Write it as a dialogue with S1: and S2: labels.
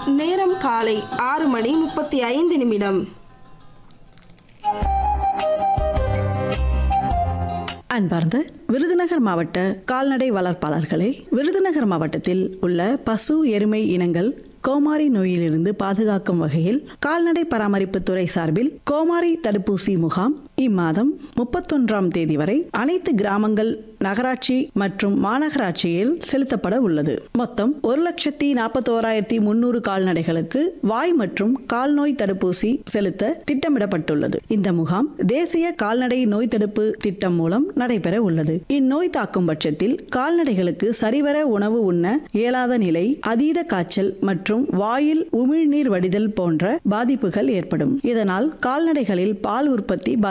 S1: நேரம் காலை 6:35.
S2: அன்பார்ந்த விருதுநகர் மாவட்ட கால்நடை வளர்ப்பாளர்களே, விருதுநகர் மாவட்டத்தில் உள்ள பசு எருமை இனங்கள் கோமாரி நோயிலிருந்து பாதுகாக்கும் வகையில் கால்நடை பராமரிப்பு துறை சார்பில் கோமாரி தடுப்பூசி முகாம் இம்மாதம் 31ஆம் தேதி வரை அனைத்து கிராமங்கள், நகராட்சி மற்றும் மாநகராட்சியில் செலுத்தப்பட உள்ளது. மொத்தம் 1,41,300 கால்நடைகளுக்கு வாய் மற்றும் கால்நோய் தடுப்பூசி செலுத்த திட்டமிடப்பட்டுள்ளது. இந்த முகாம் தேசிய கால்நடை நோய் தடுப்பு திட்டம் மூலம் நடைபெற உள்ளது. இந்நோய் தாக்கும் பட்சத்தில் கால்நடைகளுக்கு சரிவர உணவு உண்ண இயலாத நிலை, அதீத காய்ச்சல் மற்றும் வாயில் உமிழ்நீர் வடிதல் போன்ற பாதிப்புகள் ஏற்படும். இதனால் கால்நடைகளில் பால் உற்பத்தி